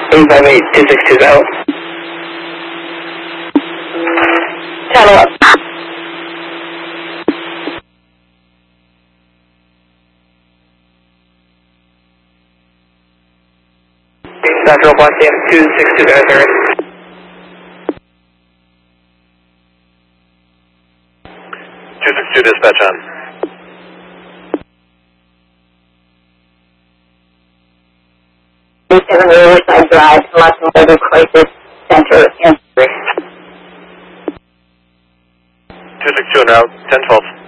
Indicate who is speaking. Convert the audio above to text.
Speaker 1: 858, 262 out. Channel up. Central Washington 262 Arizona.
Speaker 2: 262 dispatch on.
Speaker 3: Riverside Drive, Los Angeles Crisis Center in
Speaker 2: 262 now, 1012.